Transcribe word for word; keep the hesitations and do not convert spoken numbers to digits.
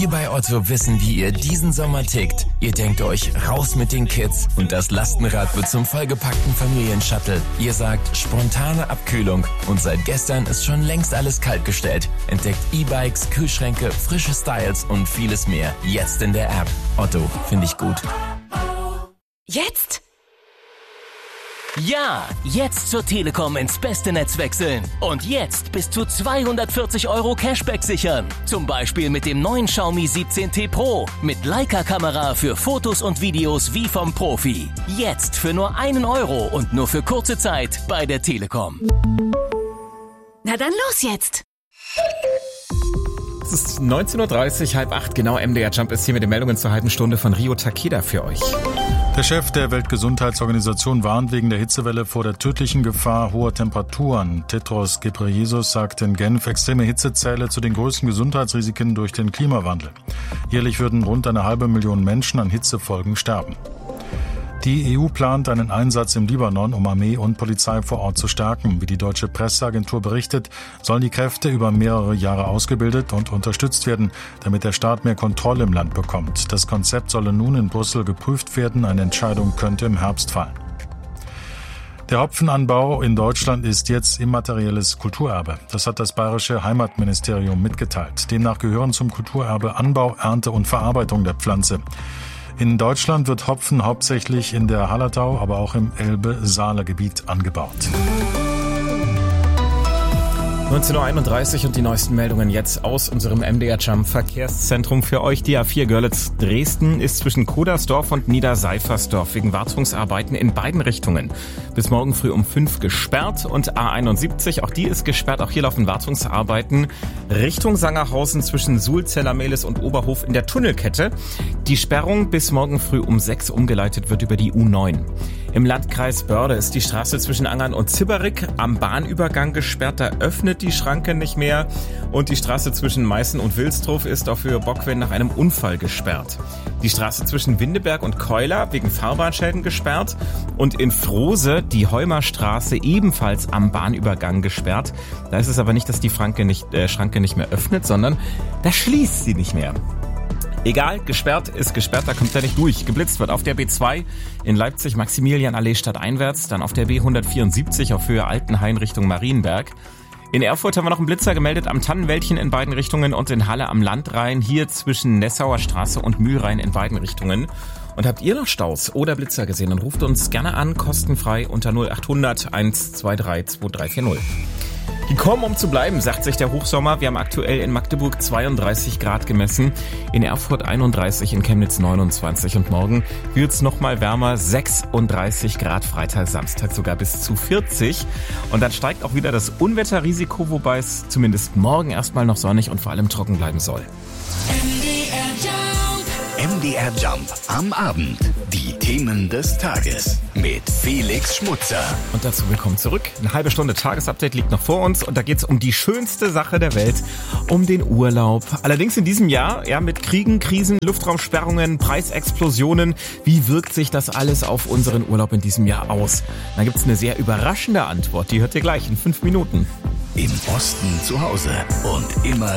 Wir bei Otto wissen, wie ihr diesen Sommer tickt. Ihr denkt euch, raus mit den Kids und das Lastenrad wird zum vollgepackten Familienshuttle. Ihr sagt, spontane Abkühlung und seit gestern ist schon längst alles kaltgestellt. Entdeckt E-Bikes, Kühlschränke, frische Styles und vieles mehr. Jetzt in der App. Otto, finde ich gut. Jetzt? Ja, jetzt zur Telekom ins beste Netz wechseln. Und jetzt bis zu zweihundertvierzig Euro Cashback sichern. Zum Beispiel mit dem neuen Xiaomi siebzehn T Pro. Mit Leica-Kamera für Fotos und Videos wie vom Profi. Jetzt für nur einen Euro und nur für kurze Zeit bei der Telekom. Na dann los jetzt! Es ist neunzehn Uhr dreißig, halb acht, genau. M D R Jump ist hier mit den Meldungen zur halben Stunde von Rio Takeda für euch. Der Chef der Weltgesundheitsorganisation warnt wegen der Hitzewelle vor der tödlichen Gefahr hoher Temperaturen. Tedros Ghebreyesus sagt in Genf, extreme Hitze zähle zu den größten Gesundheitsrisiken durch den Klimawandel. Jährlich würden rund eine halbe Million Menschen an Hitzefolgen sterben. Die E U plant einen Einsatz im Libanon, um Armee und Polizei vor Ort zu stärken. Wie die deutsche Presseagentur berichtet, sollen die Kräfte über mehrere Jahre ausgebildet und unterstützt werden, damit der Staat mehr Kontrolle im Land bekommt. Das Konzept solle nun in Brüssel geprüft werden. Eine Entscheidung könnte im Herbst fallen. Der Hopfenanbau in Deutschland ist jetzt immaterielles Kulturerbe. Das hat das bayerische Heimatministerium mitgeteilt. Demnach gehören zum Kulturerbe Anbau, Ernte und Verarbeitung der Pflanze. In Deutschland wird Hopfen hauptsächlich in der Hallertau, aber auch im Elbe-Saale-Gebiet angebaut. neunzehn Uhr einunddreißig und die neuesten Meldungen jetzt aus unserem M D R Jump Verkehrszentrum für euch. Die A vier Görlitz-Dresden ist zwischen Kodersdorf und Niederseifersdorf wegen Wartungsarbeiten in beiden Richtungen bis morgen früh um fünf gesperrt. Und A einundsiebzig, auch die ist gesperrt. Auch hier laufen Wartungsarbeiten Richtung Sangerhausen zwischen Suhl-Zellermehlis und Oberhof in der Tunnelkette. Die Sperrung bis morgen früh um sechs umgeleitet wird über die U neun. Im Landkreis Börde ist die Straße zwischen Angern und Zibberich am Bahnübergang gesperrt. Da öffnet die Schranke nicht mehr. Und die Straße zwischen Meißen und Wilsdruf ist auch für Bockwen nach einem Unfall gesperrt. Die Straße zwischen Windeberg und Keuler wegen Fahrbahnschäden gesperrt. Und in Frose die Heumerstraße ebenfalls am Bahnübergang gesperrt. Da ist es aber nicht, dass die Schranke nicht, äh, Schranke nicht mehr öffnet, sondern da schließt sie nicht mehr. Egal, gesperrt ist gesperrt, da kommt er nicht durch. Geblitzt wird auf der B zwei in Leipzig Maximilianallee stadteinwärts, dann auf der B hundertvierundsiebzig auf Höhe Altenhain Richtung Marienberg. In Erfurt haben wir noch einen Blitzer gemeldet am Tannenwäldchen in beiden Richtungen und in Halle am Landrhein, hier zwischen Nessauer Straße und Mühlrhein in beiden Richtungen. Und habt ihr noch Staus oder Blitzer gesehen, dann ruft uns gerne an, kostenfrei unter null achthundert eins zwei drei zwei drei vier null. Die kommen, um zu bleiben, sagt sich der Hochsommer. Wir haben aktuell in Magdeburg zweiunddreißig Grad gemessen, in Erfurt einunddreißig, in Chemnitz neunundzwanzig und morgen wird's noch mal wärmer, sechsunddreißig Grad, Freitag, Samstag sogar bis zu vierzig. Und dann steigt auch wieder das Unwetterrisiko, wobei es zumindest morgen erstmal noch sonnig und vor allem trocken bleiben soll. M D R Jump am Abend. Die Themen des Tages mit Felix Schmutzer. Und dazu willkommen zurück. Eine halbe Stunde Tagesupdate liegt noch vor uns und da geht's um die schönste Sache der Welt, um den Urlaub. Allerdings in diesem Jahr, ja, mit Kriegen, Krisen, Luftraumsperrungen, Preisexplosionen. Wie wirkt sich das alles auf unseren Urlaub in diesem Jahr aus? Da gibt's eine sehr überraschende Antwort, die hört ihr gleich in fünf Minuten. Im Osten zu Hause und immer